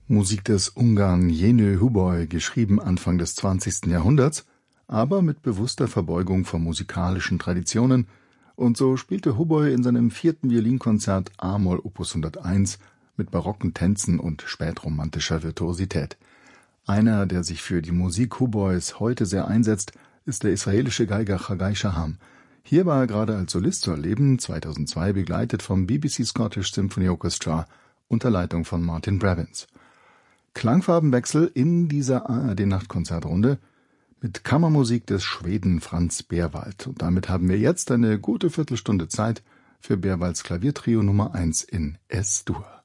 Musik des Ungarn Jenő Huboly, geschrieben Anfang des 20. Jahrhunderts, aber mit bewusster Verbeugung vor musikalischen Traditionen, und so spielte Huboly in seinem 4. Violinkonzert a-Moll Opus 101 mit barocken Tänzen und spätromantischer Virtuosität. Einer, der sich für die Musik Huboys heute sehr einsetzt, ist der israelische Geiger Chagai Shaham. Hier war er gerade als Solist zu erleben, 2002 begleitet vom BBC Scottish Symphony Orchestra unter Leitung von Martin Brevins. Klangfarbenwechsel in dieser ARD-Nachtkonzertrunde mit Kammermusik des Schweden Franz Berwald. Und damit haben wir jetzt eine gute Viertelstunde Zeit für Berwalds Klaviertrio Nummer 1 in Es-Dur.